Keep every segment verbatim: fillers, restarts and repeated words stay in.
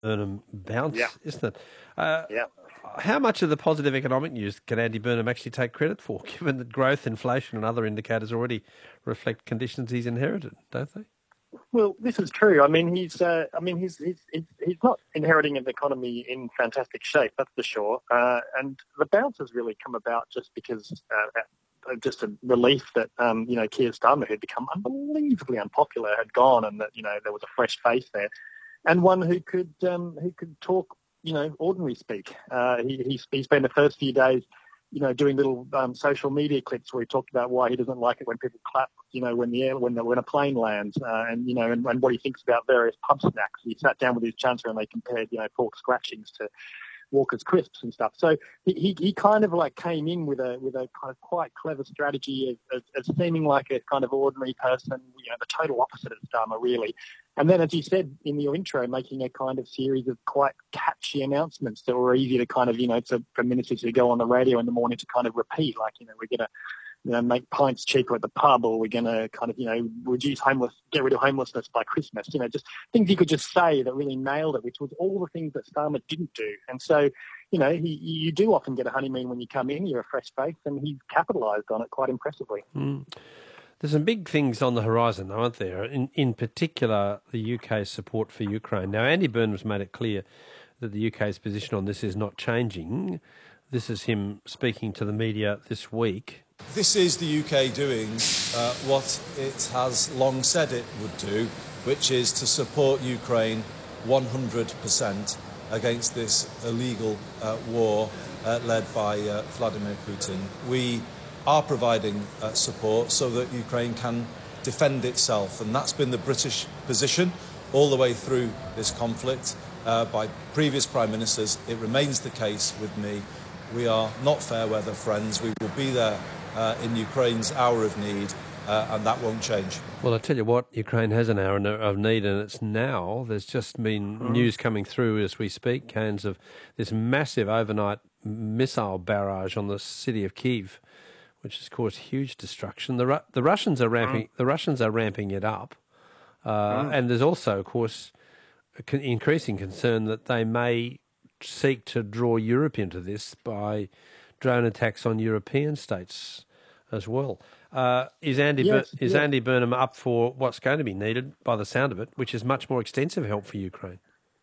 Burnham bounce, Yeah. isn't it? Uh, Yeah. how much of the positive economic news can Andy Burnham actually take credit for, given that growth, inflation and other indicators already reflect conditions he's inherited, don't they? Well, this is true. I mean, he's. Uh, I mean, he's, he's he's he's not inheriting an economy in fantastic shape, that's for sure. Uh, and the bounce has really come about just because, uh, just a relief that um, you know Keir Starmer, who'd become unbelievably unpopular, had gone, and that you know there was a fresh face there, and one who could um, who could talk, you know, ordinary speak. Uh, he he's, he spent the first few days, you know, doing little um, social media clips where he talked about why he doesn't like it when people clap, you know, when the air, when the, when a plane lands, uh, and you know, and, and what he thinks about various pub snacks. He sat down with his chancellor and they compared, you know, pork scratchings to Walker's crisps and stuff. So he, he, he kind of like came in with a with a kind of quite clever strategy of, of, of seeming like a kind of ordinary person, you know, the total opposite of Starmer, really. And then, as you said in your intro, making a kind of series of quite catchy announcements that were easy to kind of, you know, to, for ministers to go on the radio in the morning to kind of repeat, like, you know, we're going to, you know, make pints cheaper at the pub, or we're going to kind of, you know, reduce homeless, get rid of homelessness by Christmas. You know, just things he could just say that really nailed it, which was all the things that Starmer didn't do. And so, you know, he, you do often get a honeymoon when you come in. You're a fresh face, and he capitalised on it quite impressively. Mm. There's some big things on the horizon, aren't there? In in particular, the U K's support for Ukraine. Now, Andy Burnham's made it clear that the U K's position on this is not changing. This is him speaking to the media this week. This is the U K doing uh, what it has long said it would do, which is to support Ukraine one hundred percent against this illegal uh, war uh, led by uh, Vladimir Putin. We are providing uh, support so that Ukraine can defend itself, and that's been the British position all the way through this conflict uh, by previous Prime Ministers. It remains the case with me. We are not fair weather friends. We will be there uh, in Ukraine's hour of need, uh, and that won't change. Well, I tell you what, Ukraine has an hour of need, and it's now. There's just been mm. news coming through as we speak, Cairns, of this massive overnight missile barrage on the city of Kyiv, which has caused huge destruction. The Ru- the Russians are ramping. Mm. The Russians are ramping it up, uh, mm. and there's also, of course, a con- increasing concern that they may seek to draw Europe into this by drone attacks on European states as well. Uh, is Andy yes, Bur- is yes. Andy Burnham up for what's going to be needed, by the sound of it, which is much more extensive help for Ukraine?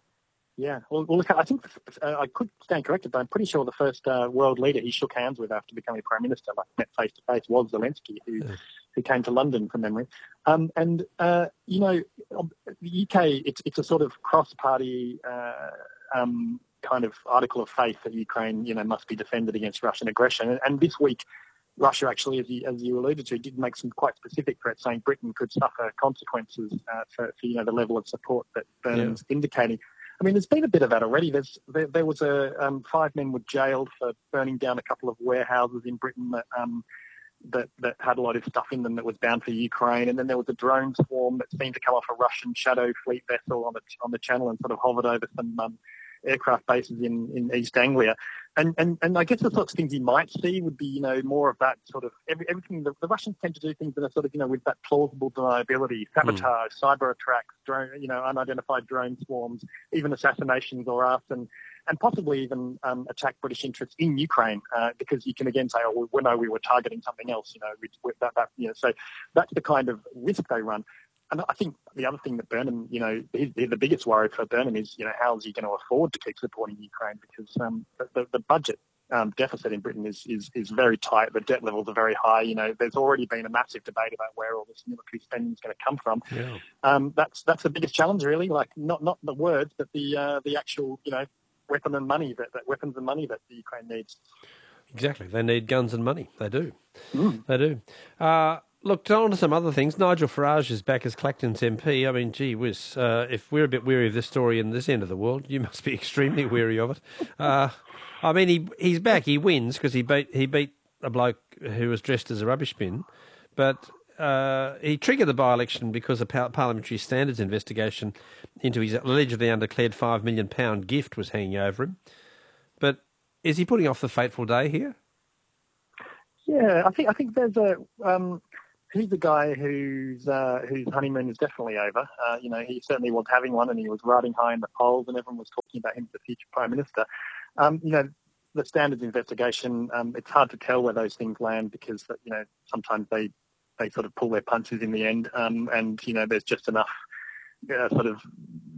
Yeah, well, well look, I think uh, I could stand corrected, but I'm pretty sure the first uh, world leader he shook hands with after becoming Prime Minister, like met face to face, was Zelensky, who yeah. who came to London from memory. Um, and uh, you know, the U K, it's it's a sort of cross-party uh, um, kind of article of faith that Ukraine, you know, must be defended against Russian aggression. And, and this week, Russia actually, as you, as you alluded to, did make some quite specific threats, saying Britain could suffer consequences uh, for, for you know the level of support that Burnham's yeah. indicating. I mean, there's been a bit of that already. There's, there, there was a um, five men were jailed for burning down a couple of warehouses in Britain that, um, that that had a lot of stuff in them that was bound for Ukraine. And then there was a drone swarm that seemed to come off a Russian Shadow fleet vessel on the on the channel and sort of hovered over some um, aircraft bases in, in East Anglia. And, and and I guess the sorts of things you might see would be, you know, more of that sort of every, everything. The, the Russians tend to do things that are sort of, you know, with that plausible deniability, sabotage, mm. cyber attacks, drone, you know, unidentified drone swarms, even assassinations or arson, and, and possibly even um, attack British interests in Ukraine, uh, because you can again say, oh, we know we were targeting something else, you know, we, we, that, that, you know, so that's the kind of risk they run. And I think the other thing that Burnham, you know, his, the biggest worry for Burnham is, you know, how is he going to afford to keep supporting Ukraine? Because um, the, the budget um, deficit in Britain is, is is very tight. The debt levels are very high. You know, there's already been a massive debate about where all this military spending is going to come from. Yeah. Um, that's that's the biggest challenge, really. Like not not the words, but the uh, the actual, you know, weapon and money that, that weapons and money that the Ukraine needs. Exactly, they need guns and money. They do. Mm. They do. Uh, Look, on to some other things. Nigel Farage is back as Clacton's M P. I mean, gee whiz, uh, if we're a bit weary of this story in this end of the world, you must be extremely weary of it. Uh, I mean, he he's back. He wins because he beat he beat a bloke who was dressed as a rubbish bin, but uh, he triggered the by-election because a par- parliamentary standards investigation into his allegedly undeclared five million pound gift was hanging over him. But is he putting off the fateful day here? Yeah, I think I think there's a. Um... he's a guy whose uh, whose honeymoon is definitely over. Uh, you know, he certainly was having one, and he was riding high in the polls, and everyone was talking about him as the future prime minister. Um, you know, the standards investigation. Um, it's hard to tell where those things land because you know sometimes they they sort of pull their punches in the end, um, and you know there's just enough uh, sort of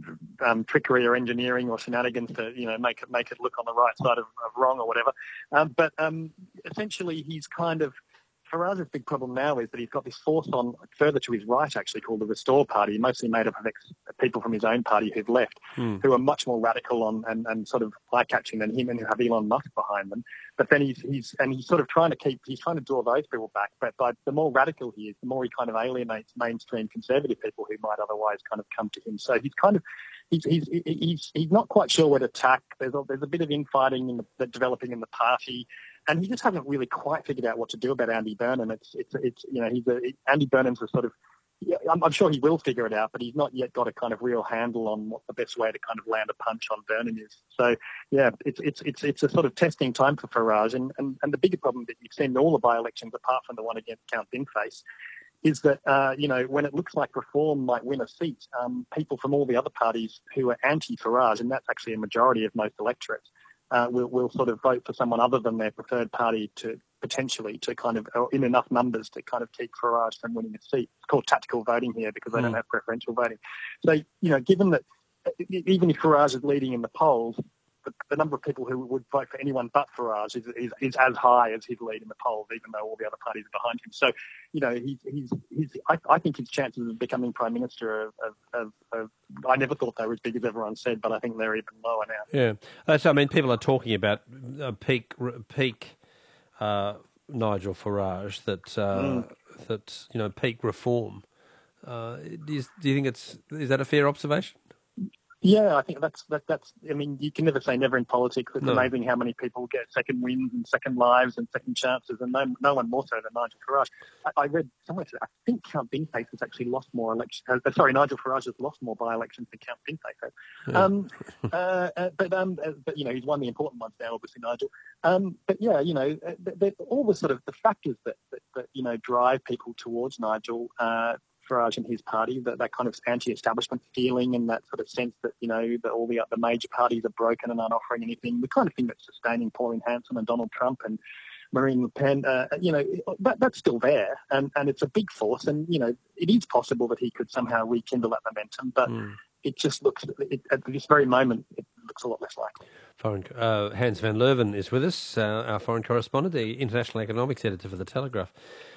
um, trickery or engineering or shenanigans to you know make it make it look on the right side of, of wrong or whatever. Um, but um, essentially, he's kind of Farage's big problem now is that he's got this force on further to his right, actually, called the Restore Party, mostly made up of ex- people from his own party who've left, hmm. who are much more radical on and, and sort of eye-catching than him, and who have Elon Musk behind them. But then he's he's and he's sort of trying to keep he's trying to draw those people back. But by the more radical he is, the more he kind of alienates mainstream conservative people who might otherwise kind of come to him. So he's kind of he's he's he's, he's not quite sure where to tack. There's a, there's a bit of infighting in the, developing in the party. And he just hasn't really quite figured out what to do about Andy Burnham. It's, it's, it's you know, he's a, Andy Burnham's a sort of, yeah, I'm, I'm sure he will figure it out, but he's not yet got a kind of real handle on what the best way to kind of land a punch on Burnham is. So, yeah, it's it's it's it's a sort of testing time for Farage. And, and, and the bigger problem that you've seen in all the by-elections, apart from the one against Count Binface, is that, uh, you know, when it looks like Reform might win a seat, um, people from all the other parties who are anti-Farage, and that's actually a majority of most electorates, Uh, will will sort of vote for someone other than their preferred party to potentially to kind of in enough numbers to kind of keep Farage from winning a seat. It's called tactical voting here because they mm. don't have preferential voting. So you know, given that even if Farage is leading in the polls, the, the number of people who would vote for anyone but Farage is, is is as high as his lead in the polls, even though all the other parties are behind him. So you know, he's he's he's. I, I think his chances of becoming prime minister of, of, of, of I never thought they were as big as everyone said, but I think they're even lower now. Yeah, that's. I mean, people are talking about uh, peak peak uh, Nigel Farage that uh, mm. that you know peak reform. Uh, do, you, do you think it's is that a fair observation? Yeah, I think that's that, that's. I mean, you can never say never in politics. It's no. amazing how many people get second wins and second lives and second chances, and no, no one more so than Nigel Farage. I, I read somewhere today, I think Count Binface has actually lost more elections. Uh, sorry, Nigel Farage has lost more by-elections than Count Binface has. Yeah. Um, uh, uh, but um, uh, but you know, he's won the important ones now, obviously, Nigel. Um, but yeah, you know, uh, all the sort of the factors that, that, that you know drive people towards Nigel. Uh, Farage and his party, that, that kind of anti-establishment feeling and that sort of sense that, you know, that all the, the major parties are broken and aren't offering anything, the kind of thing that's sustaining Pauline Hanson and Donald Trump and Marine Le Pen, uh, you know, that, that's still there and, and it's a big force and, you know, it is possible that he could somehow rekindle that momentum, but mm. it just looks, it, at this very moment, it looks a lot less likely. Foreign, uh, Hans van Leuven is with us, uh, our foreign correspondent, the international economics editor for The Telegraph.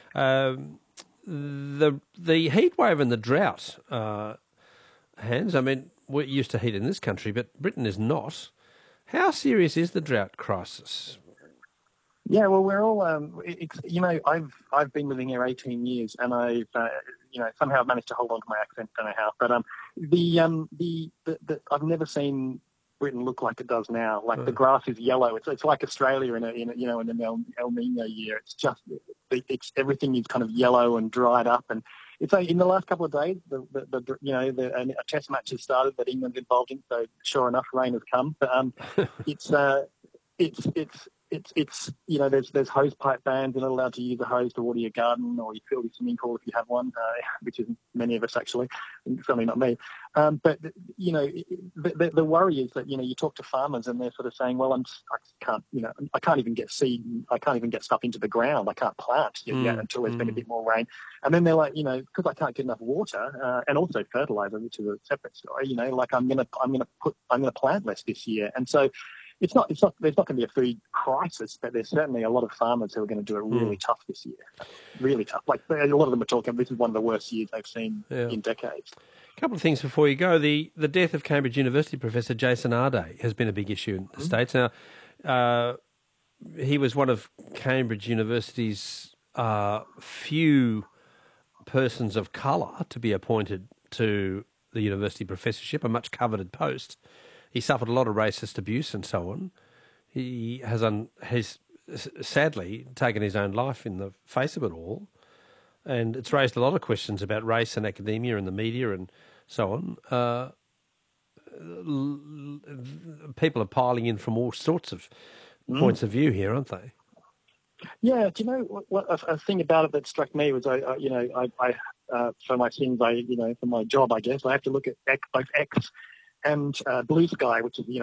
Um, The the heat wave and the drought, uh, Hans, I mean, we're used to heat in this country, but Britain is not. How serious is the drought crisis? Yeah, well, we're all, um, it's, you know, I've I've been living here eighteen years, and I've, uh, you know, somehow I've managed to hold on to my accent. Don't know how, but um, the um, the, the, the I've never seen Britain look like it does now. Like oh. the grass is yellow. It's it's like Australia in a, in a you know in an El, El Nino year. It's just it's everything is kind of yellow and dried up. And it's like in the last couple of days, the, the, the you know the, a test match has started that England's involved in. So sure enough, rain has come. But um, it's uh, it's it's. It's, it's you know, there's there's hose pipe bans. You're not allowed to use a hose to water your garden or you fill your swimming pool if you have one, uh, which is many of us actually, certainly not me. Um, but, you know, the, the, the worry is that, you know, you talk to farmers and they're sort of saying, well, I'm, I can't, you know, I can't even get seed, I can't even get stuff into the ground. I can't plant yet, mm, yet until there's mm. been a bit more rain. And then they're like, you know, because I can't get enough water uh, and also fertilizer, which is a separate story, you know, like I'm going to, I'm going to put, I'm going to plant less this year. And so, It's not. It's not. There's not going to be a food crisis, but there's certainly a lot of farmers who are going to do it really mm. tough this year. Really tough. Like a lot of them are talking. This is one of the worst years they've seen yeah. in decades. A couple of things before you go. The the death of Cambridge University professor Jason Arday has been a big issue in the mm. States. Now, uh, he was one of Cambridge University's uh, few persons of colour to be appointed to the university professorship, a much coveted post. He suffered a lot of racist abuse and so on. He has un, has sadly taken his own life in the face of it all, and it's raised a lot of questions about race and academia and the media and so on. Uh, people are piling in from all sorts of mm. points of view here, aren't they? Yeah, do you know what, what a, a thing about it that struck me was I, I you know, I, I uh, for my sins, I, you know, for my job, I guess, I have to look at X, both X and uh, Blue Sky, which is, you know,